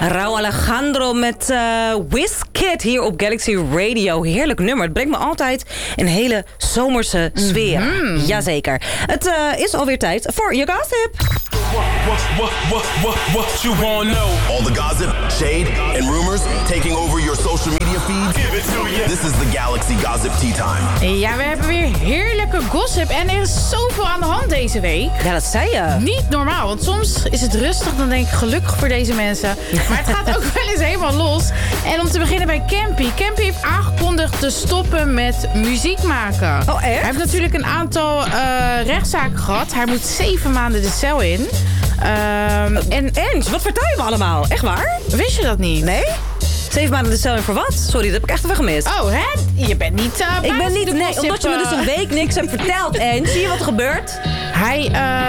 Rauw Alejandro met Wizkid hier op Galaxy Radio. Heerlijk nummer. Het brengt me altijd een hele zomerse sfeer. Jazeker. Het is alweer tijd voor je gossip. What you wanna know? All the gossip, shade, and rumors taking over your social media feed. Give it to you. This is the Galaxy Gossip Tea Time. Ja, we hebben weer heerlijke gossip en er is zoveel aan de hand deze week. Ja, dat zei je. Niet normaal, want soms is het rustig, dan denk ik gelukkig voor deze mensen. Maar het gaat ook wel eens helemaal los. En om te beginnen bij Campy. Campy heeft aangekondigd te stoppen met muziek maken. Oh, echt? Hij heeft natuurlijk een aantal rechtszaken gehad. Hij moet 7 maanden de cel in. En Ernst, wat vertel je me allemaal? Echt waar? Wist je dat niet? Nee? 7 maanden de cel in voor wat? Sorry, dat heb ik echt even gemist. Oh, hè? Je bent niet Ik ben niet, de nee, gossip, omdat je me dus een week niks hebt verteld, Ernst. Zie je wat er gebeurt? Hij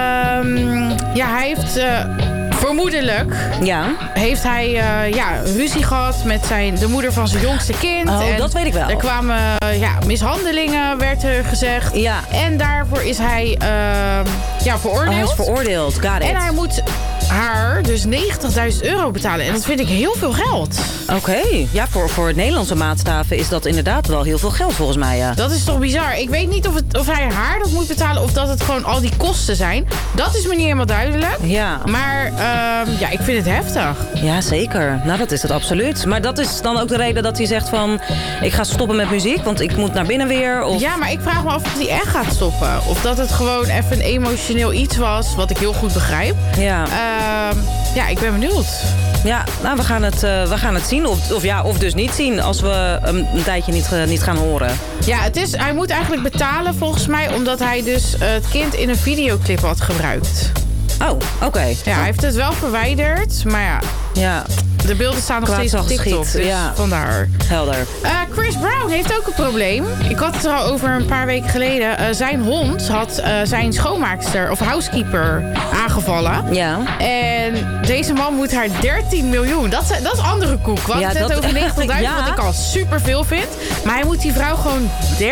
heeft... vermoedelijk heeft hij ruzie gehad met de moeder van zijn jongste kind. Oh, en dat weet ik wel. Er kwamen mishandelingen, werd er gezegd. Ja. En daarvoor is hij veroordeeld. Hij is veroordeeld, got it. En hij moet haar dus €90.000 betalen. En dat vind ik heel veel geld. Oké. Ja, voor Nederlandse maatstaven is dat inderdaad wel heel veel geld volgens mij. Ja. Dat is toch bizar. Ik weet niet of hij haar dat moet betalen of dat het gewoon al die kosten zijn. Dat is me niet helemaal duidelijk. Ja. Maar ik vind het heftig. Ja, zeker. Nou, dat is het absoluut. Maar dat is dan ook de reden dat hij zegt van... ik ga stoppen met muziek, want ik moet naar binnen weer. Of... Ja, maar ik vraag me af of hij echt gaat stoppen. Of dat het gewoon even een emotioneel iets was, wat ik heel goed begrijp. Ja. Ik ben benieuwd. Ja, nou, we gaan het zien. Of dus niet zien als we een tijdje niet gaan horen. Ja, hij moet eigenlijk betalen volgens mij... omdat hij dus het kind in een videoclip had gebruikt. Oh, oké. Ja, hij heeft het wel verwijderd, maar ja. De beelden staan nog steeds op TikTok, dus vandaar. Helder. Chris Brown heeft ook een probleem. Ik had het er al over een paar weken geleden. Zijn hond had zijn schoonmaakster of housekeeper aangevallen. Ja. En deze man moet haar 13 miljoen. Dat is andere koek. We hadden het net over 90.000, wat ik al superveel vind. Maar hij moet die vrouw gewoon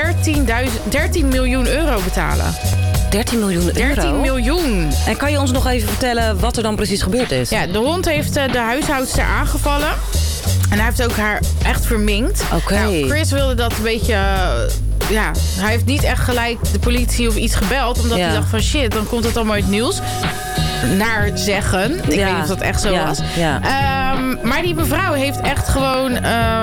13 miljoen euro betalen. 13 miljoen euro? 13 miljoen. En kan je ons nog even vertellen wat er dan precies gebeurd is? Ja, de hond heeft de huishoudster aangevallen. En hij heeft ook haar echt verminkt. Oké. Nou, Chris wilde dat een beetje... hij heeft niet echt gelijk de politie of iets gebeld. Omdat hij dacht van shit, dan komt het allemaal uit het nieuws. Naar zeggen. Ik weet niet of dat echt zo was. Ja. Maar die mevrouw heeft echt gewoon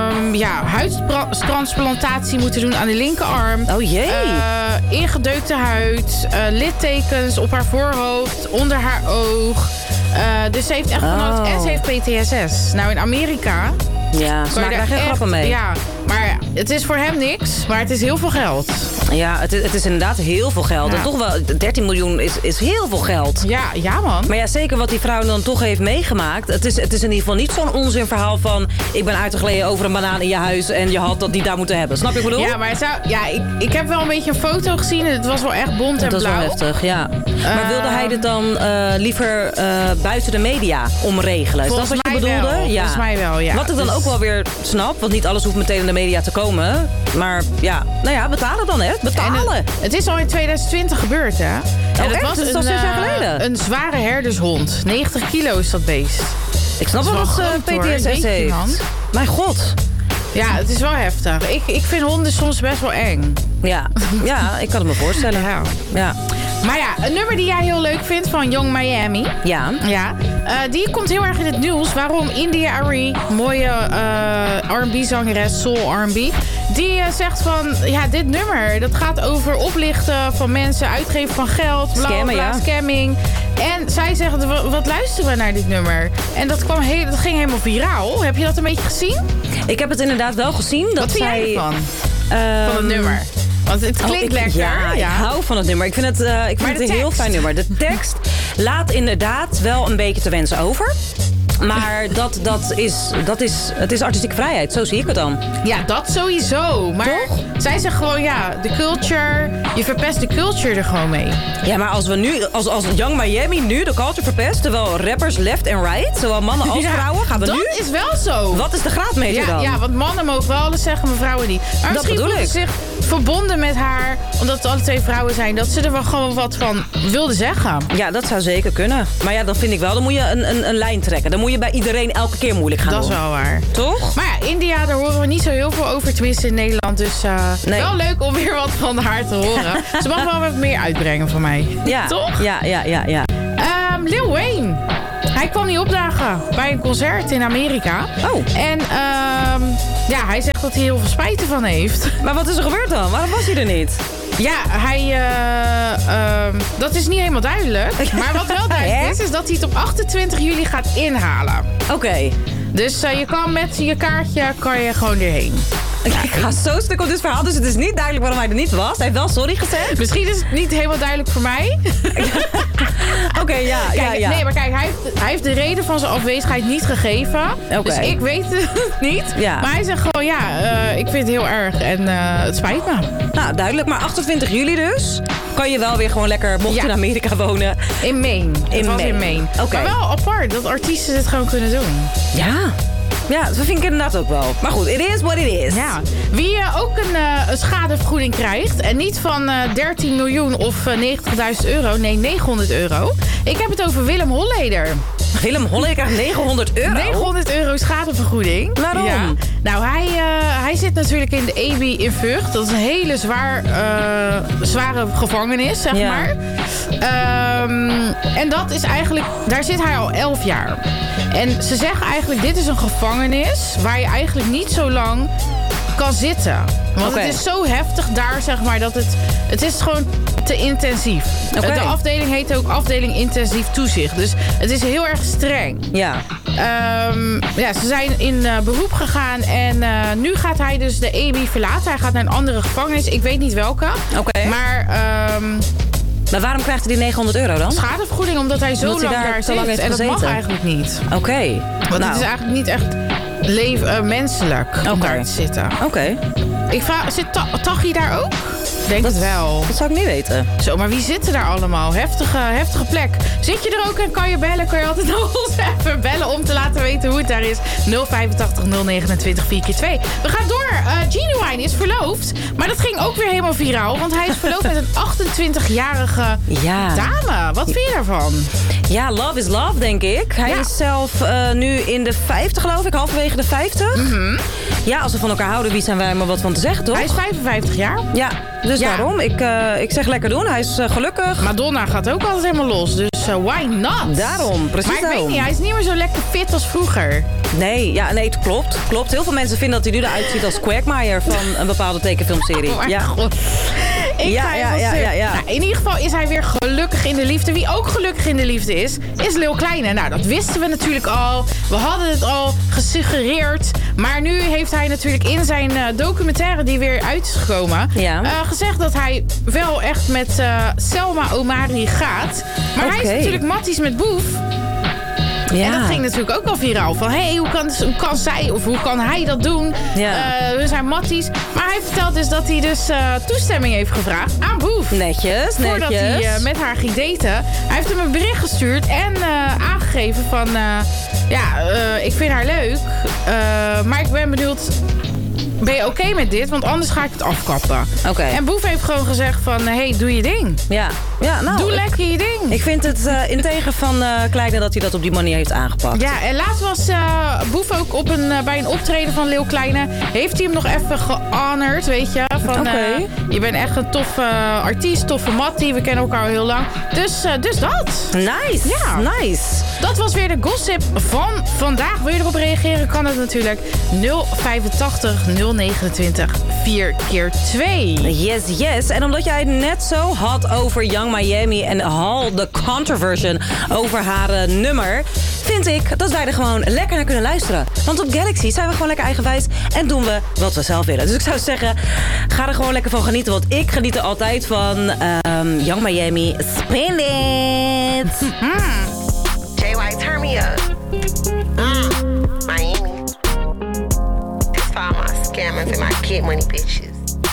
huidtransplantatie moeten doen aan de linkerarm. Oh jee. Ingedeukte huid. Littekens op haar voorhoofd. Onder haar oog. Dus ze heeft echt genoten. En ze heeft PTSS. Nou, in Amerika... Ja, ze maken daar geen grappen mee. Ja, maar het is voor hem niks. Maar het is heel veel geld. Ja, het is inderdaad heel veel geld. Ja. En toch wel, 13 miljoen is heel veel geld. Ja man. Maar ja, zeker wat die vrouw dan toch heeft meegemaakt. Het is in ieder geval niet zo'n onzinverhaal van... ik ben uitgegleden over een banaan in je huis... en je had dat die daar moeten hebben. Snap je wat ik bedoel? Ja, maar ik heb wel een beetje een foto gezien. Het was wel echt bont en blauw. Dat is wel heftig, ja. Maar wilde hij dit dan liever buiten de media omregelen? Is dat wat je bedoelde? Wel. Ja. Volgens mij wel, ja. Wat ik dan ook wel weer snap, want niet alles hoeft meteen in de media te komen. Maar ja, betalen dan, hè? Betalen. Het is al in 2020 gebeurd, hè? En het was dat is al 6 jaar geleden. Een zware herdershond. 90 kilo is dat beest. Ik snap wel dat PTSS heeft. Man. Mijn god. Ja, het is wel heftig. Ik vind honden soms best wel eng. Ja, ik kan het me voorstellen. Ja. Maar ja, een nummer die jij heel leuk vindt van Young Miami. Ja. Die komt heel erg in het nieuws. Waarom India Arie, mooie R&B-zangeres, soul R&B... die zegt van, dit nummer... dat gaat over oplichten van mensen, uitgeven van geld... scamming. En zij zegt, wat luisteren we naar dit nummer? En dat ging helemaal viraal. Heb je dat een beetje gezien? Ik heb het inderdaad wel gezien. Wat vind jij ervan? Van het nummer? Want het klinkt lekker. Ja, ik hou van het nummer. Ik vind het een heel fijn nummer. De tekst laat inderdaad wel een beetje te wensen over. Maar het is artistieke vrijheid. Zo zie ik het dan. Ja, dat sowieso. Maar toch? Zij zegt gewoon, de culture... Je verpest de culture er gewoon mee. Ja, maar als we nu, als Young Miami nu de culture verpest... terwijl rappers left en right, zowel mannen als vrouwen... gaan we dat nu... Dat is wel zo. Wat is de graadmeter dan? Ja, want mannen mogen wel alles zeggen, maar vrouwen niet. Maar dat misschien voelen ze zich verbonden met haar... omdat het alle twee vrouwen zijn... dat ze er wel gewoon wat van wilden zeggen. Ja, dat zou zeker kunnen. Maar ja, dan vind ik wel... dan moet je een lijn trekken. Dan moet moet je bij iedereen elke keer moeilijk gaan doen. Dat is wel waar. Toch? Maar ja, India, daar horen we niet zo heel veel over. Tenminste in Nederland. Dus Nee. wel leuk om weer wat van haar te horen. Ze mag wel wat meer uitbrengen van mij. Ja. Toch? Ja. Lil Wayne. Hij kwam niet opdagen bij een concert in Amerika. Oh. En hij zegt dat hij heel veel spijt ervan heeft. Maar wat is er gebeurd dan? Waarom was hij er niet? Ja, dat is niet helemaal duidelijk. Maar wat wel duidelijk is dat hij het op 28 juli gaat inhalen. Oké. Dus je kan met je kaartje gewoon erheen. Ik ga zo stuk op dit verhaal, dus het is niet duidelijk waarom hij er niet was. Hij heeft wel sorry gezegd. Misschien is het niet helemaal duidelijk voor mij. Oké, ja. Nee, maar kijk, hij heeft de reden van zijn afwezigheid niet gegeven. Oké. Dus ik weet het niet. Ja. Maar hij zegt gewoon, ik vind het heel erg en het spijt me. Nou, duidelijk. Maar 28 juli dus kan je wel weer gewoon lekker, mocht je in Amerika wonen. In Maine. Het was in Maine. Okay. Maar wel apart dat artiesten dit gewoon kunnen doen. Ja, dat vind ik inderdaad ook wel. Maar goed, it is what it is. Ja. Wie ook een schadevergoeding krijgt... en niet van 13 miljoen of 90.000 euro... nee, 900 euro. Ik heb het over Willem Holleder. Willem Holleder krijgt 900 euro? 900 euro schadevergoeding. Waarom? Ja. Nou, hij zit natuurlijk in de EBI in Vught. Dat is een hele zware gevangenis, zeg maar. En dat is eigenlijk... Daar zit hij al 11 jaar. En ze zeggen eigenlijk, dit is een gevangenis... waar je eigenlijk niet zo lang kan zitten. Want het is zo heftig daar, zeg maar, dat het is gewoon te intensief. Okay. De afdeling heet ook afdeling intensief toezicht. Dus het is heel erg streng. Ja. Ze zijn in beroep gegaan en nu gaat hij dus de EBI verlaten. Hij gaat naar een andere gevangenis. Ik weet niet welke. Oké. Maar waarom krijgt hij die 900 euro dan? Schadevergoeding, omdat hij zo lang daar zit. Lang en dat mag eigenlijk niet. Oké. Want het is eigenlijk niet echt menselijk om daar te zitten. Oké. Ik vraag, zit Tachi daar ook? Denk het wel. Dat zou ik niet weten. Zo, maar wie zitten daar allemaal? Heftige plek. Zit je er ook en kan je bellen? Kan je altijd nog ons even bellen om te laten weten hoe het daar is. 085 029 4x2. We gaan door. Genuine is verloofd. Maar dat ging ook weer helemaal viraal. Want hij is verloofd met een 28-jarige dame. Wat vind je daarvan? Ja, love is love, denk ik. Hij is zelf nu in de 50, geloof ik. Halverwege de 50. Mm-hmm. Ja, als we van elkaar houden, wie zijn wij maar wat van te zeggen, toch? Hij is 55 jaar. Ja, dus daarom. Ik zeg lekker doen. Hij is gelukkig. Madonna gaat ook altijd helemaal los. Dus why not? Daarom, precies. Maar ik weet niet, hij is niet meer zo lekker fit als vroeger. Nee, het klopt. Heel veel mensen vinden dat hij nu eruit ziet als Quagmire van een bepaalde tekenfilmserie. Oh mijn god. Ja. Nou, in ieder geval is hij weer gelukkig in de liefde. Wie ook gelukkig in de liefde is Lil Kleine. Nou, dat wisten we natuurlijk al. We hadden het al gesuggereerd. Maar nu heeft hij natuurlijk in zijn documentaire die weer uit is gekomen... gezegd dat hij wel echt met Selma Omari gaat. Maar hij is natuurlijk matties met Boef. Ja. En dat ging natuurlijk ook wel viraal. Van, hoe kan zij of hoe kan hij dat doen? We zijn matties. Maar hij vertelt dus dat hij dus toestemming heeft gevraagd aan Boef. Netjes. Voordat hij met haar ging daten. Hij heeft hem een bericht gestuurd en aangegeven van... ik vind haar leuk. Maar ik ben benieuwd... Ben je oké met dit? Want anders ga ik het afkappen. En Boef heeft gewoon gezegd van... doe je ding. Doe lekker je ding. Ik vind het integer van Kleine dat hij dat op die manier heeft aangepakt. Ja, en laatst was Boef ook bij een optreden van Lil Kleine... heeft hij hem nog even gehonored, weet je. Van, je bent echt een toffe artiest, toffe mattie. We kennen elkaar al heel lang. Dus dat. Nice. Ja. Nice. Dat was weer de gossip van vandaag. Wil je erop reageren? Kan het natuurlijk 085 029 4x2. Yes. En omdat jij het net zo had over Young Miami en al de controversy over haar nummer... vind ik dat wij er gewoon lekker naar kunnen luisteren. Want op Galaxy zijn we gewoon lekker eigenwijs en doen we wat we zelf willen. Dus ik zou zeggen, ga er gewoon lekker van genieten. Want ik geniet er altijd van Young Miami. Spin it! JY, turn me up. Miami. This for all my scammers and my kid money bitches.